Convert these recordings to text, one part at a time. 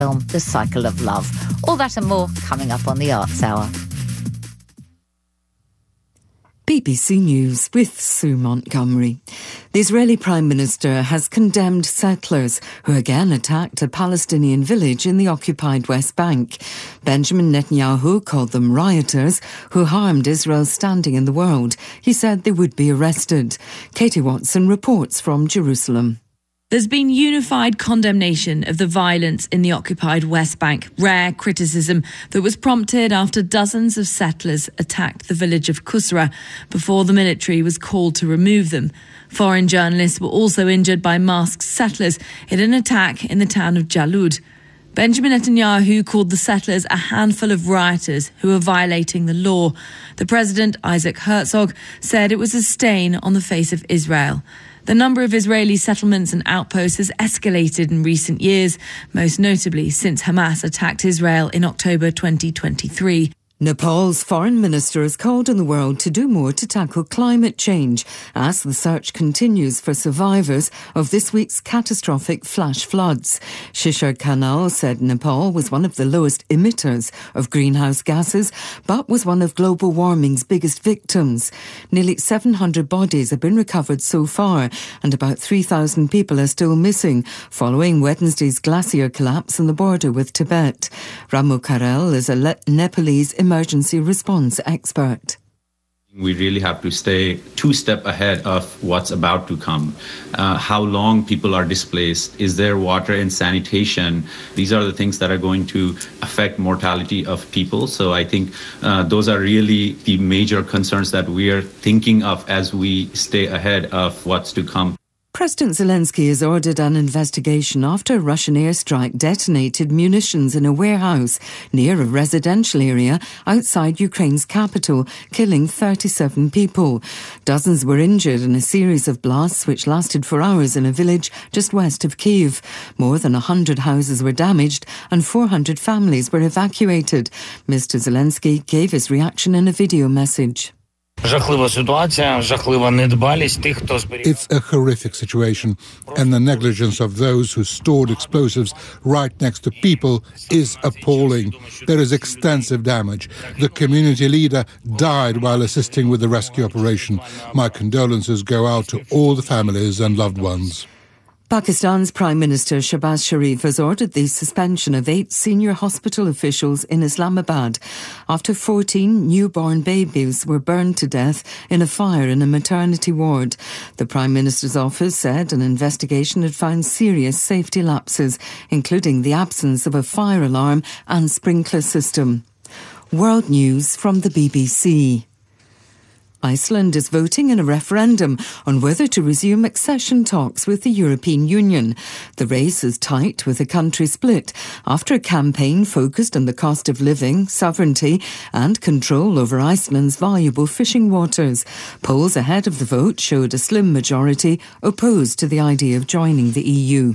film The Cycle of Love. All that and more coming up on the Arts Hour. BBC News with Sue Montgomery. The Israeli Prime Minister has condemned settlers who again attacked a Palestinian village in the occupied West Bank. Benjamin Netanyahu called them rioters who harmed Israel's standing in the world. He said they would be arrested. Katie Watson reports from Jerusalem. There's been unified condemnation of the violence in the occupied West Bank, rare criticism that was prompted after dozens of settlers attacked the village of Kusra before the military was called to remove them. Foreign journalists were also injured by masked settlers in an attack in the town of Jalud. Benjamin Netanyahu called the settlers a handful of rioters who are violating the law. The president, Isaac Herzog, said it was a stain on the face of Israel. The number of Israeli settlements and outposts has escalated in recent years, most notably since Hamas attacked Israel in October 2023. Nepal's foreign minister has called on the world to do more to tackle climate change as the search continues for survivors of this week's catastrophic flash floods. Shishir Kanal said Nepal was one of the lowest emitters of greenhouse gases, but was one of global warming's biggest victims. Nearly 700 bodies have been recovered so far, and about 3,000 people are still missing following Wednesday's glacier collapse on the border with Tibet. Ramu Karel is a Nepalese emergency response expert. We really have to stay two steps ahead of what's about to come. How long people are displaced, is there water and sanitation? These are the things that are going to affect mortality of people. So I think those are really the major concerns that we are thinking of as we stay ahead of what's to come. President Zelensky has ordered an investigation after a Russian airstrike detonated munitions in a warehouse near a residential area outside Ukraine's capital, killing 37 people. Dozens were injured in a series of blasts which lasted for hours in a village just west of Kyiv. More than 100 houses were damaged and 400 families were evacuated. Mr. Zelensky gave his reaction in a video message. It's a horrific situation, and the negligence of those who stored explosives right next to people is appalling. There is extensive damage. The community leader died while assisting with the rescue operation. My condolences go out to all the families and loved ones. Pakistan's Prime Minister Shehbaz Sharif has ordered the suspension of 8 senior hospital officials in Islamabad after 14 newborn babies were burned to death in a fire in a maternity ward. The Prime Minister's office said an investigation had found serious safety lapses, including the absence of a fire alarm and sprinkler system. World News from the BBC. Iceland is voting in a referendum on whether to resume accession talks with the European Union. The race is tight with the country split after a campaign focused on the cost of living, sovereignty and control over Iceland's valuable fishing waters. Polls ahead of the vote showed a slim majority opposed to the idea of joining the EU.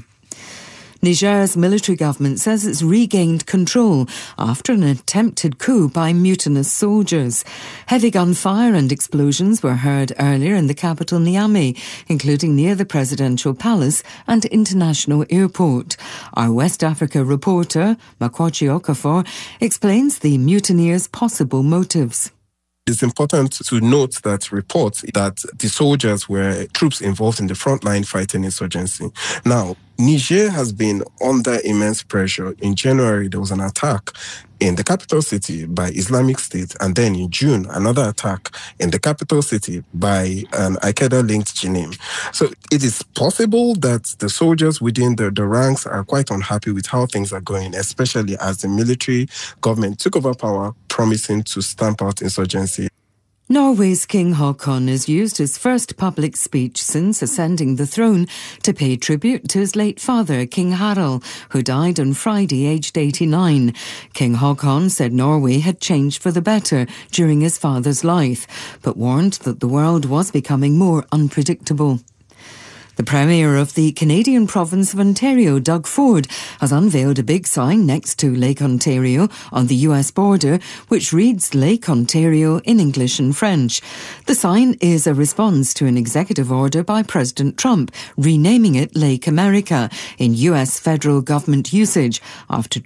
Niger's military government says it's regained control after an attempted coup by mutinous soldiers. Heavy gunfire and explosions were heard earlier in the capital Niamey, including near the presidential palace and international airport. Our West Africa reporter, Makwachi Okafor, explains the mutineers' possible motives. It's important to note that reports that the soldiers were troops involved in the front line fighting insurgency. Now, Niger has been under immense pressure. In January, there was an attack in the capital city by Islamic State, and then in June, another attack in the capital city by an Al-Qaeda-linked Jinim. So it is possible that the soldiers within the ranks are quite unhappy with how things are going, especially as the military government took over power, promising to stamp out insurgency. Norway's King Haakon has used his first public speech since ascending the throne to pay tribute to his late father, King Harald, who died on Friday, aged 89. King Haakon said Norway had changed for the better during his father's life, but warned that the world was becoming more unpredictable. The Premier of the Canadian province of Ontario, Doug Ford, has unveiled a big sign next to Lake Ontario on the US border, which reads Lake Ontario in English and French. The sign is a response to an executive order by President Trump renaming it Lake America in US federal government usage after